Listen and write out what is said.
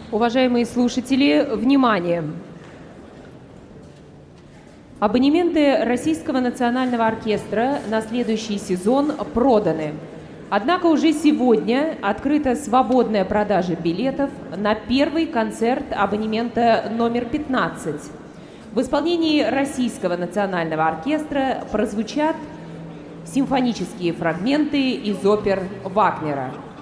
Уважаемые слушатели, внимание! Абонементы Российского национального оркестра на следующий сезон проданы. Однако уже сегодня открыта свободная продажа билетов на первый концерт абонемента номер 15. В исполнении Российского национального оркестра прозвучат симфонические фрагменты из опер Вагнера.